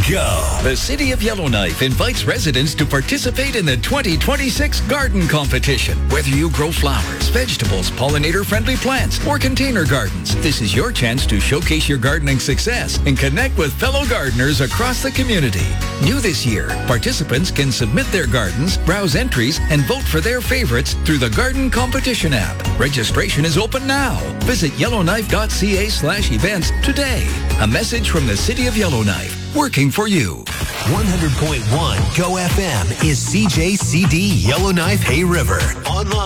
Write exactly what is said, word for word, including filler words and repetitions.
go. The City of Yellowknife invites residents to participate in the twenty twenty-six garden competition. Whether you grow flowers, vegetables, pollinator-friendly plants, or container gardens, this is your chance to showcase your gardening success and connect with fellow gardeners across the community. New this year, participants can submit their gardens, browse entries, and vote for their favorites through the Garden Competition app. Registration is open now. Visit yellowknife.ca slash events today. A message from the City of Yellowknife, working for you. one hundred point one Go F M is C J C D Yellowknife Hay River. Online.